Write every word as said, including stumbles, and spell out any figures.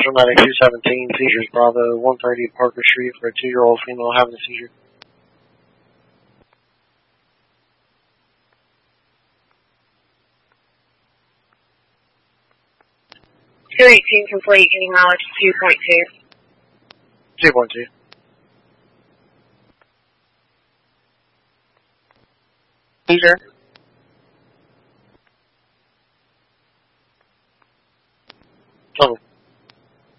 Medic two seventeen, seizures Bravo, one thirty Parker Street for a two-year-old female having a seizure. two eighteen complete, getting mileage two point two. two point two. Seizure.